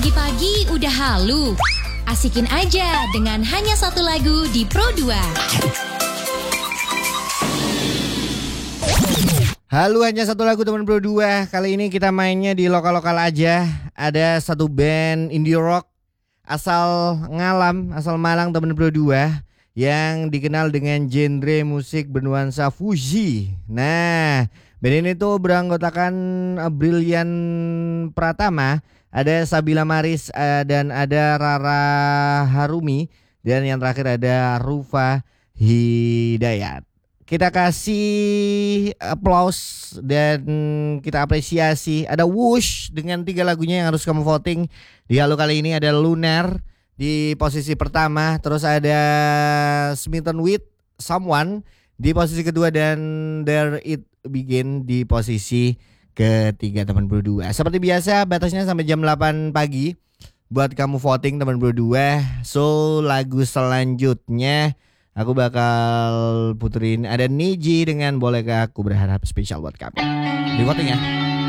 Pagi-pagi udah halu. Asikin aja dengan hanya satu lagu di Pro 2. Halo, hanya satu lagu teman Pro 2. Kali ini kita mainnya di lokal-lokal aja. Ada satu band indie rock asal Malang teman Pro 2 yang dikenal dengan genre musik bernuansa fuji. Nah, band ini tuh beranggotakan Brilian Pratama, ada Sabila Maris, dan ada Rara Harumi, dan yang terakhir ada Rufa Hidayat. Kita kasih applause dan kita apresiasi. Ada Whoosh dengan 3 lagunya yang harus kamu voting. Di Halo kali ini ada Lunar di posisi pertama. Terus ada Smitten with Someone di posisi kedua. Dan There It Begin di posisi ketiga teman Bro 2. Seperti biasa batasnya sampai jam 8 pagi buat kamu voting teman Bro 2. So lagu selanjutnya aku bakal puterin ada Niji dengan Bolehkah Aku Berharap, spesial buat kamu. Di voting ya.